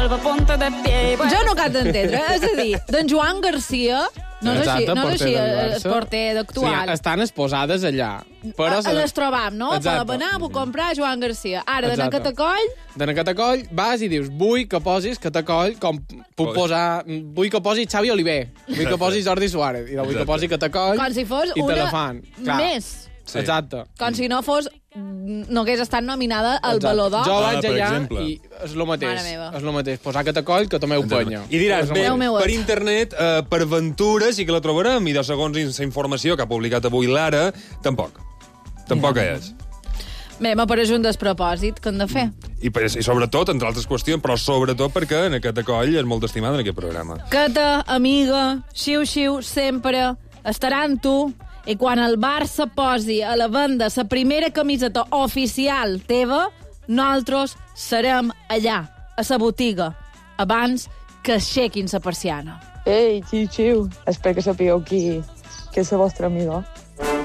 vuelvo, ponte de pie. Jo no acabo d'entendre. És a dir, d'en Joan Garcia... No és així, el porter d'actual. Sí, estan exposades allà. Però les trobam, no? Exacte. Per anar a comprar Joan Garcia. Ara, d'anar a Catacoll... D'anar a Catacoll, vas i dius, vull que posis Catacoll, com puc posar... Vull que posis Xavi Oliver, vull que posis Jordi Suárez, i vull que posi Catacoll, com si fos i te la una fan. Clar. més. Sí. Exacte. Com si no fos... No hagués estat nominada al Baló d'Or. Jo vaig per allà exemple. i és el mateix. És el mateix. Posar Catacoll que també ho penya. I diràs, bé, meu per internet, per aventura sí que la trobarem, i de segons la informació que ha publicat avui l'Ara, tampoc. Tampoc és. Bé, m'apareix un despropòsit que hem de fer. I sobretot, entre altres qüestions, però sobretot perquè en aquest acoll és molt estimada en aquest programa. Cata, amiga, xiu-xiu, sempre estarà amb tu. I quan el Barça posi a la venda la primera camiseta oficial teva, nosaltres serem allà, a la botiga, abans que aixequin la persiana. Ei, xiu-xiu, espero que sapigueu qui és la vostra amiga.